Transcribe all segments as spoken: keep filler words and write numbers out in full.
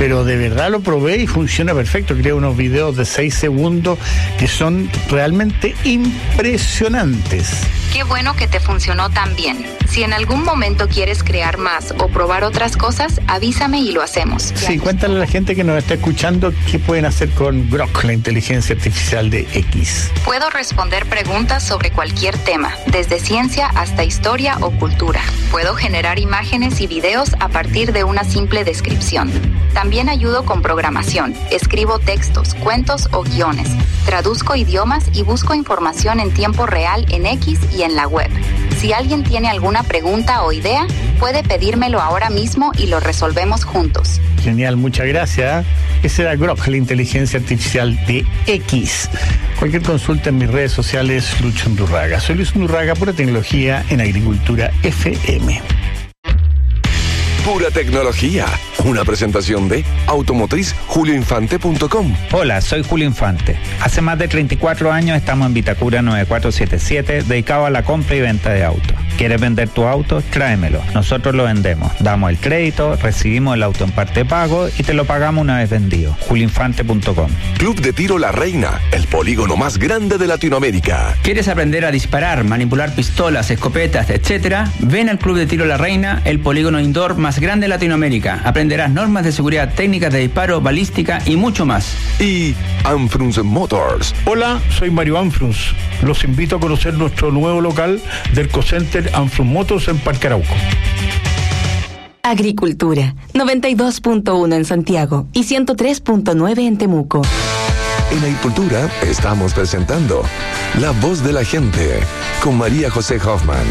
pero de verdad lo probé y funciona perfecto. Creo unos videos de seis segundos que son realmente impresionantes. Qué bueno que te funcionó tan bien. Si en algún momento quieres crear más o probar otras cosas, avísame y lo hacemos. Sí, cuéntale a la gente que nos está escuchando qué pueden hacer con Grok, la inteligencia artificial de X. Puedo responder preguntas sobre cualquier tema, desde ciencia hasta historia o cultura. Puedo generar imágenes y videos a partir de una simple descripción. También ayudo con programación, escribo textos, cuentos o guiones, traduzco idiomas y busco información en tiempo real en X y en la web. Si alguien tiene alguna pregunta o idea, puede pedírmelo ahora mismo y lo resolvemos juntos. Genial, muchas gracias. Ese era Grok, la inteligencia artificial de X. Cualquier consulta en mis redes sociales, Lucho Undurraga. Soy Luis Undurraga, pura tecnología en Agricultura F M. Pura tecnología. Una presentación de automotriz julio infante punto com. Hola, soy Julio Infante. Hace más de treinta y cuatro años estamos en Vitacura nueve cuatro siete siete, dedicado a la compra y venta de autos. ¿Quieres vender tu auto? Tráemelo. Nosotros lo vendemos. Damos el crédito, recibimos el auto en parte pago y te lo pagamos una vez vendido. julio infante punto com. Club de Tiro La Reina, el polígono más grande de Latinoamérica. ¿Quieres aprender a disparar, manipular pistolas, escopetas, etcétera? Ven al Club de Tiro La Reina, el polígono indoor más grande de Latinoamérica. Aprenderás normas de seguridad, técnicas de disparo, balística y mucho más. Y Anfrunz Motors. Hola, soy Mario Anfrunz. Los invito a conocer nuestro nuevo local del Ecocenter Anfrunz Motors en Parque Arauco. Agricultura, noventa y dos punto uno en Santiago y ciento tres punto nueve en Temuco. En Agricultura estamos presentando La Voz de la Gente con María José Hoffman.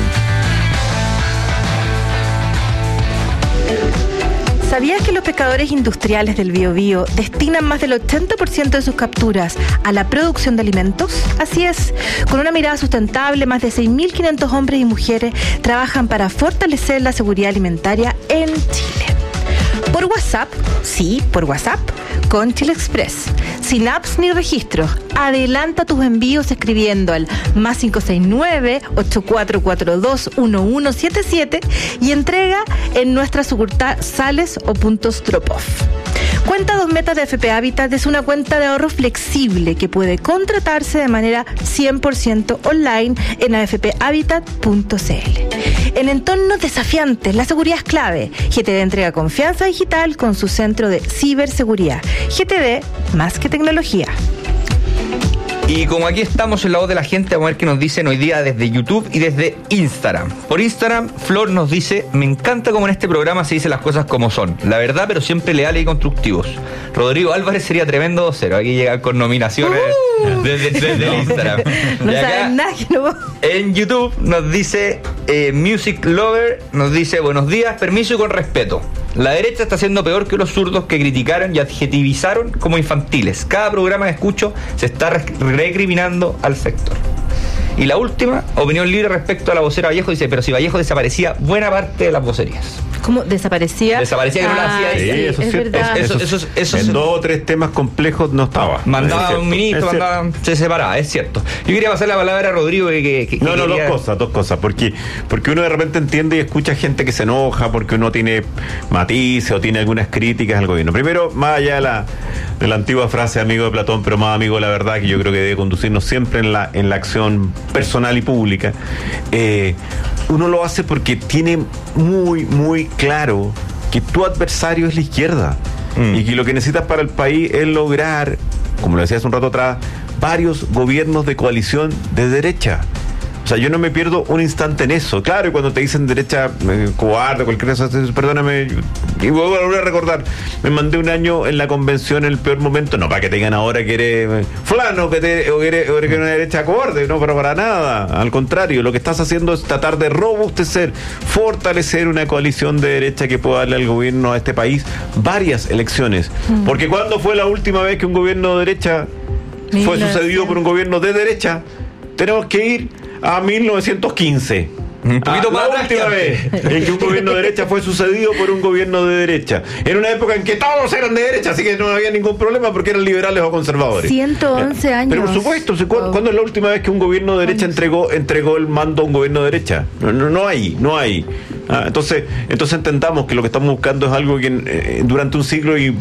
¿Sabías que los pescadores industriales del Biobío destinan más del ochenta por ciento de sus capturas a la producción de alimentos? Así es, con una mirada sustentable, más de seis mil quinientos hombres y mujeres trabajan para fortalecer la seguridad alimentaria en Chile. Por WhatsApp, sí, por WhatsApp, con Chile Express. Sin apps ni registros. Adelanta tus envíos escribiendo al más cinco seis nueve, ocho cuatro cuatro dos, uno uno siete siete y entrega en nuestras sucursales o puntos drop-off. Cuenta dos metas de F P Habitat es una cuenta de ahorro flexible que puede contratarse de manera cien por ciento online en a f p habitat punto c l. En entornos desafiantes, la seguridad es clave. G T D entrega confianza digital con su centro de ciberseguridad. G T D, más que tecnología. Y como aquí estamos en La Voz de la Gente, vamos a ver qué nos dicen hoy día desde YouTube y desde Instagram. Por Instagram, Flor nos dice: me encanta cómo en este programa se dicen las cosas como son. La verdad, pero siempre leales y constructivos. Rodrigo Álvarez sería tremendo vocero. Aquí llegan con nominaciones uh, desde, desde el Instagram. No y acá, saben nada que no. En YouTube nos dice eh, Music Lover, nos dice: buenos días, permiso y con respeto. La derecha está haciendo peor que los zurdos que criticaron y adjetivizaron como infantiles. Cada programa que escucho se está recriminando al sector. Y la última, opinión libre respecto a la vocera Vallejo, dice: pero si Vallejo desaparecía buena parte de las vocerías. ¿Cómo desaparecía? Desaparecía que no la hacía. Sí, eso es cierto. verdad. Eso, eso, eso, eso, en eso, dos o tres temas complejos no estaba. mandaba un ministro, mandaba, se separaba, es cierto. Yo quería pasar la palabra a Rodrigo que, que, que No, no, quería... dos cosas, dos cosas. Porque, porque uno de repente entiende y escucha gente que se enoja porque uno tiene matices o tiene algunas críticas al gobierno. Primero, más allá de la, de la antigua frase amigo de Platón, pero más amigo de la verdad, que yo creo que debe conducirnos siempre en la, en la acción personal y pública, eh, uno lo hace porque tiene muy, muy claro que tu adversario es la izquierda mm. y que lo que necesitas para el país es lograr, como lo decía hace un rato atrás, varios gobiernos de coalición de derecha. O sea, yo no me pierdo un instante en eso. Claro, y cuando te dicen derecha eh, cobarde, cualquier cosa, perdóname, y voy a volver a recordar, me mandé un año en la convención en el peor momento, no para que te digan ahora que eres fulano, que te, o que eres, o eres una derecha cobarde, no, pero para nada. Al contrario, lo que estás haciendo es tratar de robustecer, fortalecer una coalición de derecha que pueda darle al gobierno a este país varias elecciones. Mm. Porque ¿cuándo fue la última vez que un gobierno de derecha fue sucedido por un gobierno de derecha? Tenemos que ir a mil novecientos quince. Un poquito ah, más la última vez en que un gobierno de derecha fue sucedido por un gobierno de derecha. En una época en que todos eran de derecha, así que no había ningún problema porque eran liberales o conservadores. ciento once años. Pero por supuesto, ¿cuándo, ¿cuándo es la última vez que un gobierno de derecha entregó entregó el mando a un gobierno de derecha? No, no, no hay, no hay. Ah, entonces, entonces entendamos que lo que estamos buscando es algo que eh, durante un siglo y